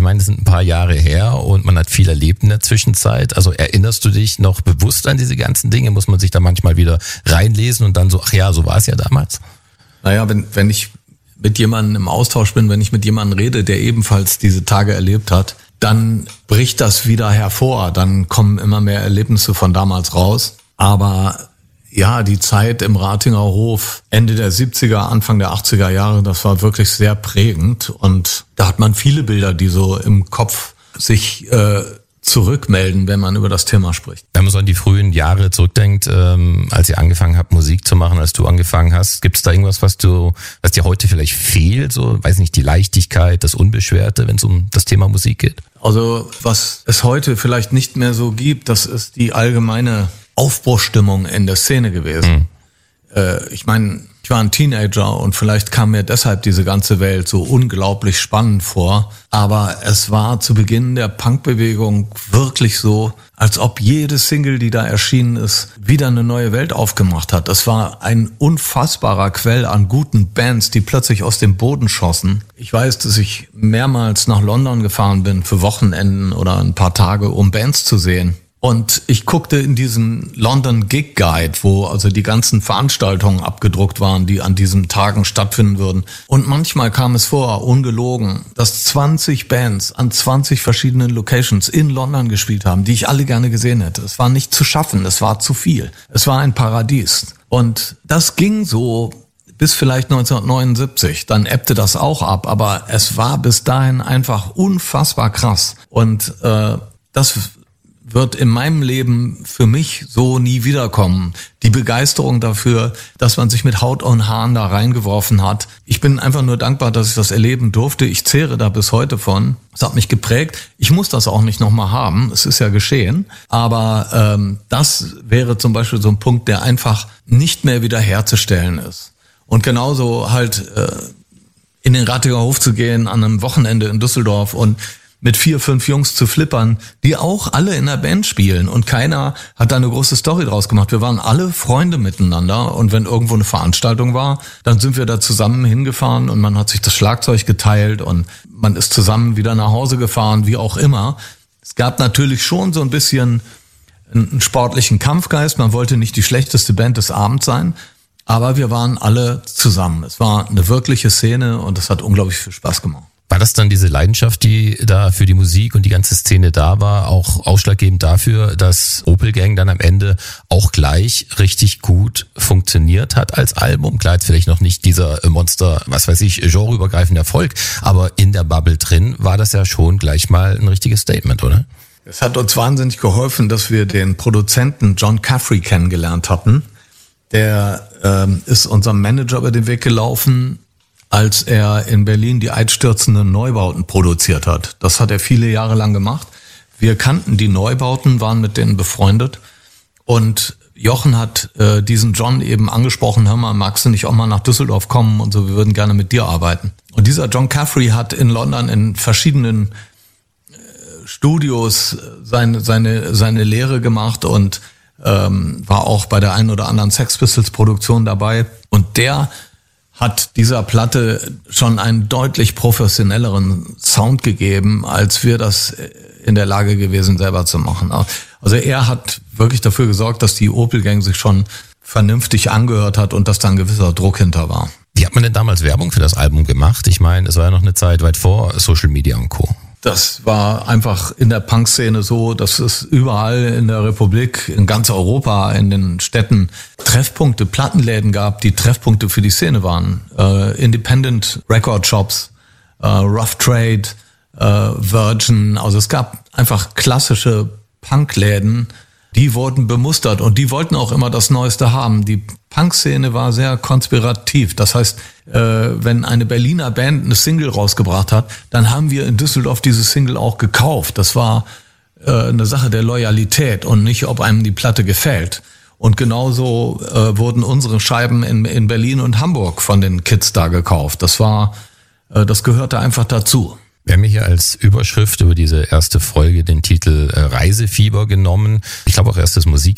meine, das sind ein paar Jahre her und man hat viel erlebt in der Zwischenzeit. Also erinnerst du dich noch bewusst an diese ganzen Dinge? Muss man sich da manchmal wieder reinlesen und dann so, ach ja, so war es ja damals? Naja, wenn ich mit jemandem im Austausch bin, wenn ich mit jemandem rede, der ebenfalls diese Tage erlebt hat, dann bricht das wieder hervor. Dann kommen immer mehr Erlebnisse von damals raus. Aber ja, die Zeit im Ratinger Hof, Ende der 70er, Anfang der 80er Jahre, das war wirklich sehr prägend. Und da hat man viele Bilder, die so im Kopf sich zurückmelden, wenn man über das Thema spricht. Wenn man so an die frühen Jahre zurückdenkt, als ihr angefangen habt, Musik zu machen, als du angefangen hast, gibt es da irgendwas, was dir heute vielleicht fehlt? So, weiß nicht, die Leichtigkeit, das Unbeschwerte, wenn es um das Thema Musik geht? Also, was es heute vielleicht nicht mehr so gibt, das ist die allgemeine Aufbruchsstimmung in der Szene gewesen. Ich meine, ich war ein Teenager und vielleicht kam mir deshalb diese ganze Welt so unglaublich spannend vor. Aber es war zu Beginn der Punkbewegung wirklich so, als ob jede Single, die da erschienen ist, wieder eine neue Welt aufgemacht hat. Das war ein unfassbarer Quell an guten Bands, die plötzlich aus dem Boden schossen. Ich weiß, dass ich mehrmals nach London gefahren bin für Wochenenden oder ein paar Tage, um Bands zu sehen. Und ich guckte in diesen London Gig Guide, wo also die ganzen Veranstaltungen abgedruckt waren, die an diesen Tagen stattfinden würden. Und manchmal kam es vor, ungelogen, dass 20 Bands an 20 verschiedenen Locations in London gespielt haben, die ich alle gerne gesehen hätte. Es war nicht zu schaffen, es war zu viel. Es war ein Paradies. Und das ging so bis vielleicht 1979. Dann ebbte das auch ab, aber es war bis dahin einfach unfassbar krass. Und das wird in meinem Leben für mich so nie wiederkommen. Die Begeisterung dafür, dass man sich mit Haut und Haaren da reingeworfen hat. Ich bin einfach nur dankbar, dass ich das erleben durfte. Ich zehre da bis heute von. Es hat mich geprägt. Ich muss das auch nicht nochmal haben. Es ist ja geschehen. Aber das wäre zum Beispiel so ein Punkt, der einfach nicht mehr wiederherzustellen ist. Und genauso halt in den Ratinger Hof zu gehen an einem Wochenende in Düsseldorf und mit 4, 5 Jungs zu flippern, die auch alle in der Band spielen und keiner hat da eine große Story draus gemacht. Wir waren alle Freunde miteinander und wenn irgendwo eine Veranstaltung war, dann sind wir da zusammen hingefahren und man hat sich das Schlagzeug geteilt und man ist zusammen wieder nach Hause gefahren, wie auch immer. Es gab natürlich schon so ein bisschen einen sportlichen Kampfgeist, man wollte nicht die schlechteste Band des Abends sein, aber wir waren alle zusammen. Es war eine wirkliche Szene und es hat unglaublich viel Spaß gemacht. War das dann diese Leidenschaft, die da für die Musik und die ganze Szene da war, auch ausschlaggebend dafür, dass Opel Gang dann am Ende auch gleich richtig gut funktioniert hat als Album? Klar, jetzt vielleicht noch nicht dieser Monster, was weiß ich, genreübergreifender Erfolg, aber in der Bubble drin war das ja schon gleich mal ein richtiges Statement, oder? Es hat uns wahnsinnig geholfen, dass wir den Produzenten John Caffrey kennengelernt hatten. Der ist unserem Manager über den Weg gelaufen, als er in Berlin die einstürzenden Neubauten produziert hat. Das hat er viele Jahre lang gemacht. Wir kannten die Neubauten, waren mit denen befreundet. Und Jochen hat diesen John eben angesprochen, hör mal, magst du nicht auch mal nach Düsseldorf kommen und so, wir würden gerne mit dir arbeiten. Und dieser John Caffrey hat in London in verschiedenen Studios seine Lehre gemacht und war auch bei der einen oder anderen Sex Pistols Produktion dabei. Und der hat dieser Platte schon einen deutlich professionelleren Sound gegeben, als wir das in der Lage gewesen, selber zu machen. Also er hat wirklich dafür gesorgt, dass die Opel Gang sich schon vernünftig angehört hat und dass da ein gewisser Druck hinter war. Wie hat man denn damals Werbung für das Album gemacht? Ich meine, es war ja noch eine Zeit weit vor Social Media und Co. Das war einfach in der Punk-Szene so, dass es überall in der Republik, in ganz Europa, in den Städten Treffpunkte, Plattenläden gab, die Treffpunkte für die Szene waren. Independent Record Shops, Rough Trade, Virgin. Also es gab einfach klassische Punkläden, die wurden bemustert und die wollten auch immer das Neueste haben. Die Punk-Szene war sehr konspirativ. Das heißt, wenn eine Berliner Band eine Single rausgebracht hat, dann haben wir in Düsseldorf diese Single auch gekauft. Das war eine Sache der Loyalität und nicht, ob einem die Platte gefällt. Und genauso wurden unsere Scheiben in Berlin und Hamburg von den Kids da gekauft. Das gehörte einfach dazu. Wir haben hier als Überschrift über diese erste Folge den Titel Reisefieber genommen. Ich glaube auch erstes Musik